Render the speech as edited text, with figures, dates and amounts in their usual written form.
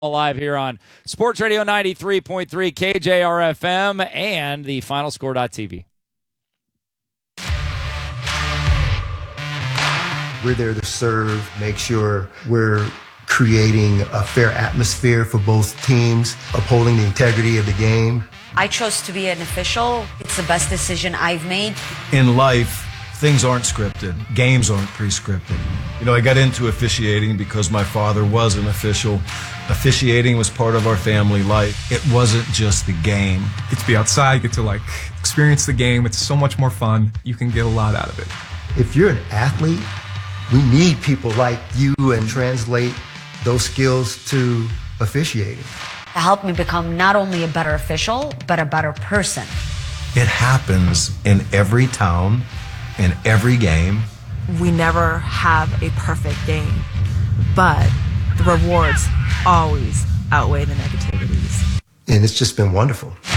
Live here on Sports Radio 93.3 KJRFM and the FinalScore.tv. We're there to serve, make sure we're creating a fair atmosphere for both teams, upholding the integrity of the game. I chose to be an official. It's the best decision I've made. In life, things aren't scripted. Games aren't pre-scripted. You know, I got into officiating because my father was an official. Officiating was part of our family life. It wasn't just the game. Get to be outside, get to experience the game. It's so much more fun. You can get a lot out of it. If you're an athlete, we need people like you and translate those skills to officiating. It helped me become not only a better official, but a better person. It happens in every town, in every game. We never have a perfect game, but the rewards always outweigh the negativities. And it's just been wonderful.